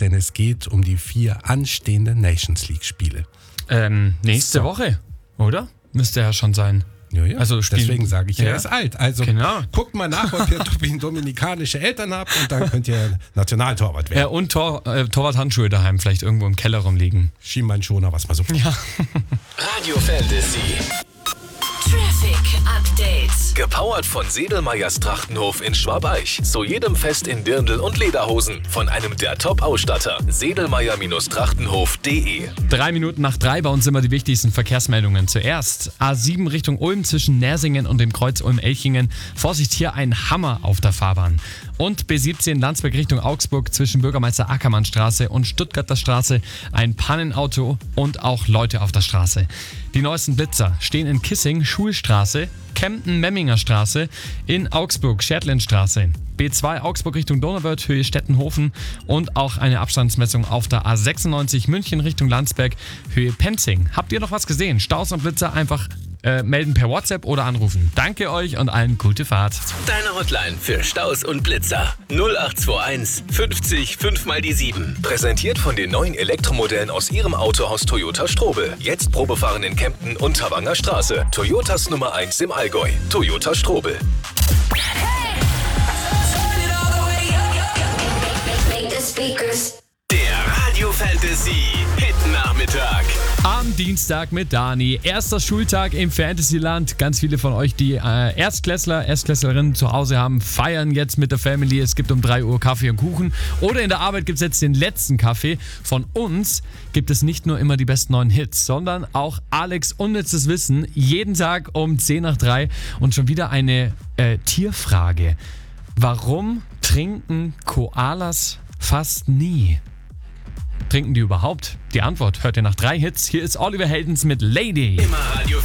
denn es geht um die 4 anstehenden Nations League-Spiele. Nächste Woche, oder? Müsste ja schon sein. Ja. Also deswegen sage ich, er ist alt. Also genau. Guckt mal nach, ob ihr dominikanische Eltern habt und dann könnt ihr Nationaltorwart werden. Ja, und Torwart-Handschuhe daheim, vielleicht irgendwo im Keller rumliegen. Schienbeinschoner, was man so. Ja. Radio Fantasy. Traffic Update. Gepowert von Sedelmeyers Trachtenhof in Schwabeich. Zu jedem Fest in Dirndl und Lederhosen. Von einem der Top-Ausstatter. Sedelmeyer-Trachtenhof.de. 3 Minuten nach 3 bei uns immer die wichtigsten Verkehrsmeldungen. Zuerst A7 Richtung Ulm zwischen Nersingen und dem Kreuz Ulm-Elchingen. Vorsicht, hier ein Hammer auf der Fahrbahn. Und B17 Landsberg Richtung Augsburg zwischen Bürgermeister Ackermannstraße und Stuttgarter Straße. Ein Pannenauto und auch Leute auf der Straße. Die neuesten Blitzer stehen in Kissing, Schulstraße, Kempten-Memminger Straße, in Augsburg, Schertlindstraße. B2 Augsburg Richtung Donauwörth, Höhe Stettenhofen und auch eine Abstandsmessung auf der A96 München Richtung Landsberg, Höhe Penzing. Habt ihr noch was gesehen? Staus und Blitzer einfach melden per WhatsApp oder anrufen. Danke euch und allen gute Fahrt. Deine Hotline für Staus und Blitzer. 0821 50 5 mal die 7. Präsentiert von den neuen Elektromodellen aus ihrem Autohaus Toyota Strobel. Jetzt Probefahren in Kempten und Tawanger Straße. Toyotas Nummer 1 im Allgäu. Toyota Strobel. Der Radio Fantasy Hit Nachmittag. Am Dienstag mit Dani. Erster Schultag im Fantasyland. Ganz viele von euch, die Erstklässlerinnen zu Hause haben, feiern jetzt mit der Family. Es gibt um 3 Uhr Kaffee und Kuchen. Oder in der Arbeit gibt es jetzt den letzten Kaffee. Von uns gibt es nicht nur immer die besten neuen Hits, sondern auch Alex unnützes Wissen. Jeden Tag um 10 nach 3. Und schon wieder eine Tierfrage. Warum trinken Koalas fast nie? Trinken die überhaupt? Die Antwort hört ihr nach 3 Hits. Hier ist Oliver Heldens mit Lady. Immer Radio